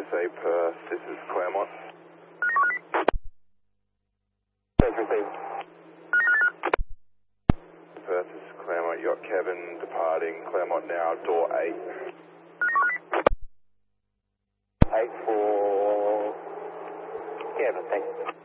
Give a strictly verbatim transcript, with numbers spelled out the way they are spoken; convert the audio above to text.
S A Perth, this is Claremont. Thanks, received. Perth, this is Claremont, you got Kevin departing, Claremont now, door eight. eight for Kevin, thanks.